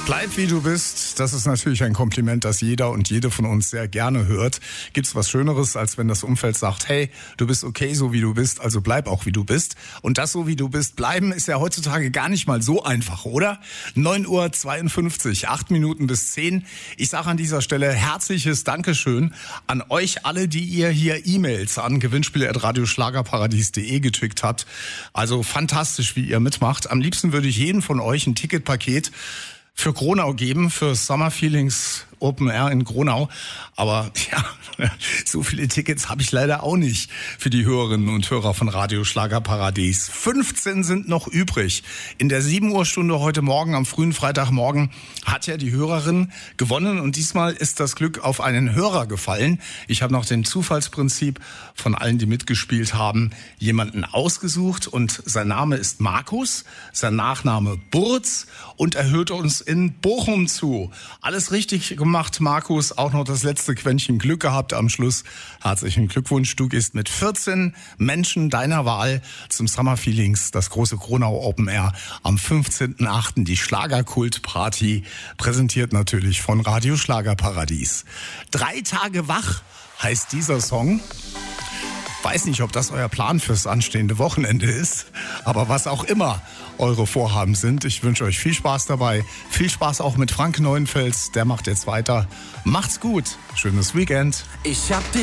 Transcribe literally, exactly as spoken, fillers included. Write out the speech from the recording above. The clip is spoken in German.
Bleib wie du bist, das ist natürlich ein Kompliment, das jeder und jede von uns sehr gerne hört. Gibt's was Schöneres, als wenn das Umfeld sagt, hey, du bist okay, so wie du bist, also bleib auch wie du bist. Und das so wie du bist bleiben ist ja heutzutage gar nicht mal so einfach, oder? neun Uhr zweiundfünfzig, acht Minuten bis zehn. Ich sage an dieser Stelle herzliches Dankeschön an euch alle, die ihr hier E-Mails an gewinnspiele at radioschlagerparadies punkt de geschickt habt. Also fantastisch, wie ihr mitmacht. Am liebsten würde ich jedem von euch ein Ticketpaket für Gronau geben, für Summer Feelings Open Air in Gronau. Aber ja, so viele Tickets habe ich leider auch nicht für die Hörerinnen und Hörer von Radio Schlagerparadies. fünfzehn sind noch übrig. In der sieben Uhr Stunde heute Morgen, am frühen Freitagmorgen, hat ja die Hörerin gewonnen. Und diesmal ist das Glück auf einen Hörer gefallen. Ich habe nach dem Zufallsprinzip von allen, die mitgespielt haben, jemanden ausgesucht. Und sein Name ist Markus, sein Nachname Burz. Und er hört uns in Bochum zu. Alles richtig gemacht, Markus. Auch noch das letzte Quäntchen Glück gehabt am Schluss. Herzlichen Glückwunsch. Du gehst mit vierzehn Menschen deiner Wahl zum Summer Feelings, das große Gronau Open Air am fünfzehnten achten Die Schlagerkult-Party, präsentiert natürlich von Radio Schlagerparadies. Drei Tage wach heißt dieser Song. Weiß nicht, ob das euer Plan fürs anstehende Wochenende ist, aber was auch immer eure Vorhaben sind, ich wünsche euch viel Spaß dabei. Viel Spaß auch mit Frank Neuenfels, der macht jetzt weiter. Macht's gut, schönes Weekend. Ich hab